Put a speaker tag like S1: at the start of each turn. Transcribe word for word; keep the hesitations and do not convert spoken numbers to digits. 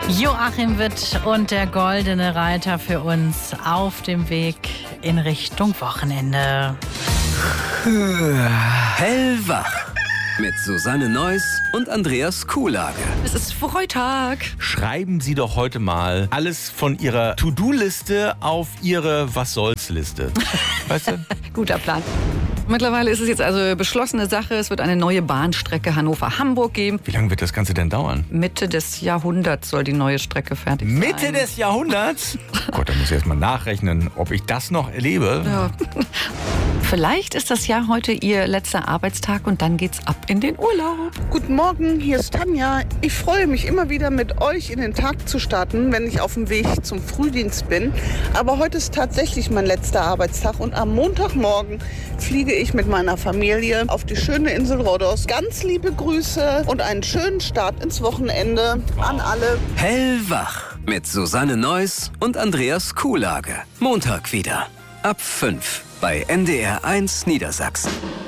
S1: Joachim Witt und der Goldene Reiter für uns auf dem Weg in Richtung Wochenende.
S2: Hellwach mit Susanne Neuss und Andreas Kuhlage.
S3: Es ist Freitag.
S4: Schreiben Sie doch heute mal alles von Ihrer To-Do-Liste auf Ihre Was-soll's-Liste. Weißt du?
S3: Guter Plan. Mittlerweile ist es jetzt also beschlossene Sache. Es wird eine neue Bahnstrecke Hannover-Hamburg geben.
S4: Wie lange wird das Ganze denn dauern?
S3: Mitte des Jahrhunderts soll die neue Strecke fertig sein.
S4: Mitte des Jahrhunderts? Gott, da muss ich erst mal nachrechnen, ob ich das noch erlebe.
S3: Ja. Vielleicht ist das ja heute Ihr letzter Arbeitstag und dann geht's ab in den Urlaub.
S5: Guten Morgen, hier ist Tanja. Ich freue mich immer wieder mit euch in den Tag zu starten, wenn ich auf dem Weg zum Frühdienst bin. Aber heute ist tatsächlich mein letzter Arbeitstag und am Montagmorgen fliege ich mit meiner Familie auf die schöne Insel Rhodos. Ganz liebe Grüße und einen schönen Start ins Wochenende an alle.
S2: Hellwach mit Susanne Neuss und Andreas Kuhlage. Montag wieder ab fünf bei N D R eins Niedersachsen.